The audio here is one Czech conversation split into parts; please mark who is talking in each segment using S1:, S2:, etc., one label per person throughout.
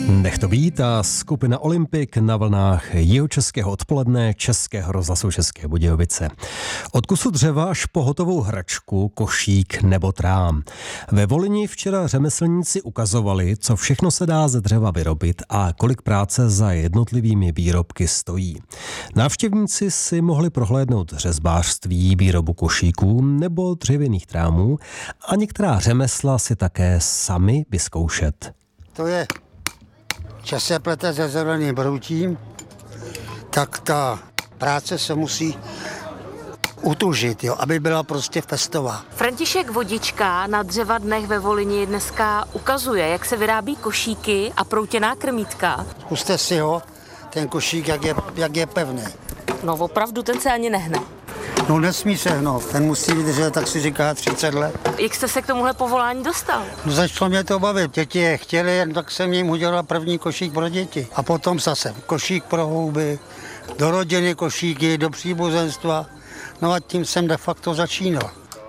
S1: Nech to být a skupina Olympik na vlnách jihočeského odpoledne Českého rozhlasu České Budějovice. Od kusu dřeva až po hotovou hračku, košík nebo trám. Ve Volyni včera řemeslníci ukazovali, co všechno se dá ze dřeva vyrobit a kolik práce za jednotlivými výrobky stojí. Návštěvníci si mohli prohlédnout řezbářství, výrobu košíků nebo dřevěných trámů a některá řemesla si také sami vyzkoušet.
S2: To je čase plete se zeleným broutím, tak ta práce se musí utužit, aby byla prostě festová.
S3: František Vodička na Dřeva dnech ve Volyni dneska ukazuje, jak se vyrábí košíky a proutěná krmítka.
S2: Zkuste si ho, ten košík, jak je pevný.
S3: No opravdu, ten se ani nehne.
S2: No nesmí se hnout, ten musí vydržet, tak si říká 30 let.
S3: Jak jste se k tomuhle povolání dostal?
S2: No začalo mě to bavit, děti je chtěli, tak jsem jim udělal první košík pro děti. A potom zase košík pro houby, do rodiny košíky, do příbuzenstva. No a tím jsem de facto začínal.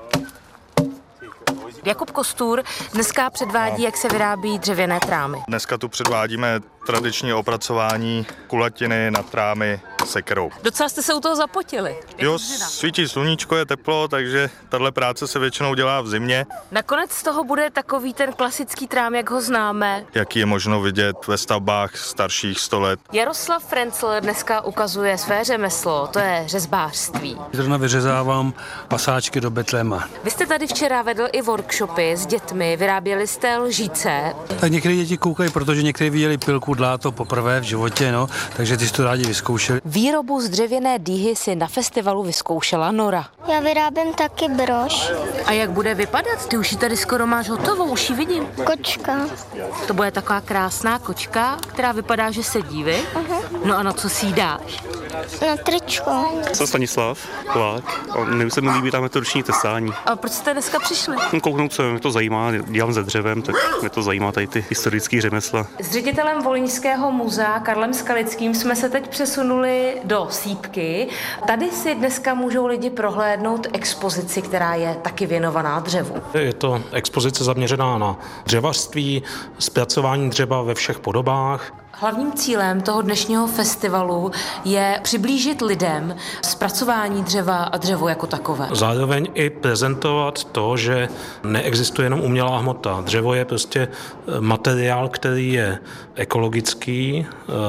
S3: Jakub Kostůr dneska předvádí, jak se vyrábí dřevěné trámy.
S4: Dneska tu předvádíme tradiční opracování kulatiny na trámy sekerou.
S3: Docela jste se u toho zapotili.
S4: Jo, svítí sluníčko, je teplo, takže tahle práce se většinou dělá v zimě.
S3: Nakonec z toho bude takový ten klasický trám, jak ho známe.
S4: Jaký je možno vidět ve stavbách starších 100 let.
S3: Jaroslav Frencl dneska ukazuje své řemeslo, to je řezbářství.
S5: Zrovna vyřezávám pasáčky do betléma.
S3: Vy jste tady včera vedl i workshopy s dětmi, vyráběli jste lžíce.
S5: Tak některé děti koukají, protože některé viděli pilku dláto poprvé v životě, takže ty si to rádi vyzkoušeli.
S3: Výrobu z dřevěné dýhy si na festivalu vyzkoušela Nora.
S6: Já vyrábím taky brož.
S3: A jak bude vypadat? Ty už ji tady skoro máš hotovou, už ji vidím.
S6: Kočka.
S3: To bude taková krásná kočka, která vypadá, že sedí, vy? No a na co si jí dáš?
S6: Na tričko.
S7: Jsem Stanislav Kolák a mně se mi líbí tam to ruční tesání.
S3: A proč jste dneska přišli?
S7: Kouknout se, mě to zajímá, dělám se dřevem, tak mě to zajímá tady ty historické řemesla.
S3: S ředitelem Volyňského muzea Karlem Skalickým jsme se teď přesunuli do Sýpky. Tady si dneska můžou lidi prohlédnout expozici, která je taky věnovaná dřevu.
S8: Je to expozice zaměřená na dřevařství, zpracování dřeva ve všech podobách.
S3: Hlavním cílem toho dnešního festivalu je přiblížit lidem zpracování dřeva a dřevo jako takové.
S8: Zároveň i prezentovat to, že neexistuje jenom umělá hmota. Dřevo je prostě materiál, který je ekologický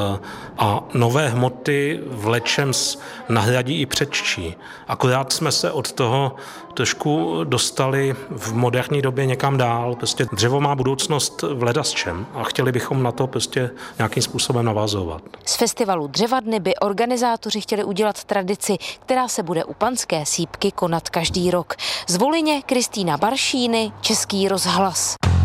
S8: a nové hmoty vlečems nahradí i předčí. Akorát jsme se od toho trošku dostali v moderní době někam dál. Prostě dřevo má budoucnost v ledasčem a chtěli bychom na to prostě nějakým způsobem navazovat.
S3: Z festivalu Dřeva dny by organizátoři chtěli udělat tradici, která se bude u Panské Sýpky konat každý rok. Z Volyně Kristýna Baršíny, Český rozhlas.